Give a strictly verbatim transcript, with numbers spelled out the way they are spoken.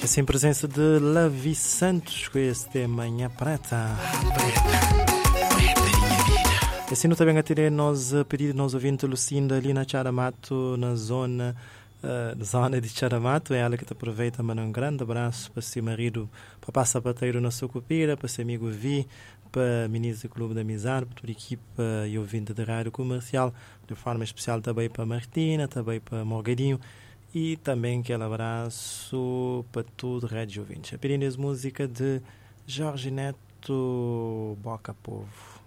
Assim, presença de Lavi Santos com este Manhã Prata. E assim, não também a ter nós pedido nós ouvintes Lucinda ali na Charamato, na zona, uh, zona de Charamato. É ela que te aproveita, manda um grande abraço para seu marido, para passar bateiro na Sucupira, para seu amigo Vi, para o ministro do Clube da Amizade, para toda a equipa e ouvinte da Rádio Comercial, de forma especial também para Martina, também para Morgadinho. E também aquele abraço para todo o Rádio Ouvintes. A pequena música de Jorge Neto, Boca Povo.